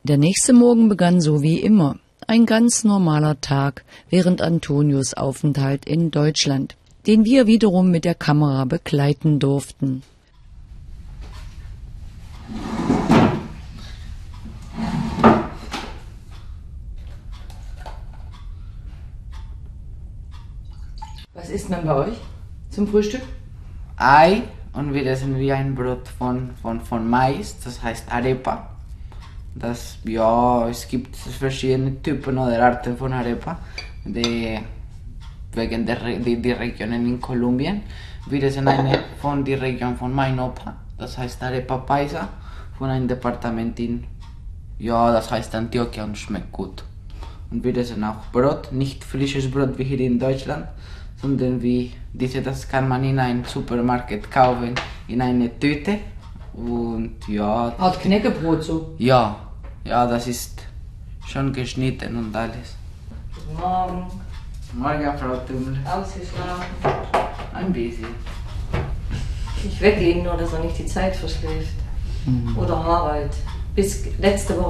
Der nächste Morgen begann so wie immer. Ein ganz normaler Tag während Antonios Aufenthalt in Deutschland, den wir wiederum mit der Kamera begleiten durften. Was isst man bei euch zum Frühstück? Ei und wir essen wie ein Brot von Mais, das heißt Arepa. Es gibt verschiedene Typen oder Arten von Arepa, wegen der Regionen in Kolumbien. Wir essen eine von der Region von meinem Opa, das heißt Arepa Paisa, von einem Departement das heißt Antioquia und schmeckt gut. Und wir essen auch Brot, nicht frisches Brot wie hier in Deutschland, sondern das kann man in einem Supermarkt kaufen, in eine Tüte. Und ja. Art Knäckebrot so? Ja, das ist schon geschnitten und alles. Guten Morgen. Morgen, Frau Tümmel. Ausgeschlafen? Ein bisschen. Ich weglegen, nur dass er nicht die Zeit verschläft. Oder Harald. Bis letzte Woche